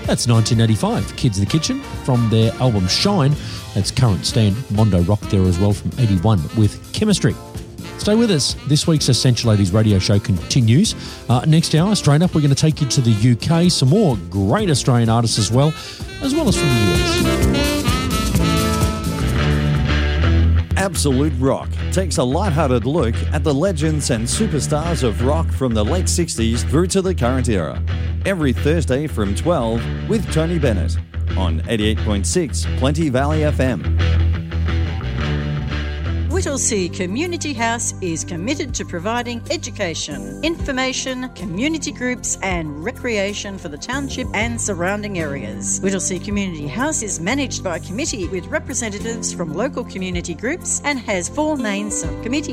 That's 1985, Kids in the Kitchen, from their album Shine. That's current stand Mondo Rock there as well from 81 with Chemistry. Stay with us. This week's Essential 80s radio show continues. Next hour, straight up, we're going to take you to the UK. Some more great Australian artists as well as from the US. Absolute Rock takes a lighthearted look at the legends and superstars of rock from the late 60s through to the current era. Every Thursday from 12 with Tony Bennett on 88.6 Plenty Valley FM. Whittlesea Community House is committed to providing education, information, community groups and recreation for the township and surrounding areas. Whittlesea Community House is managed by a committee with representatives from local community groups and has 4 main subcommittees.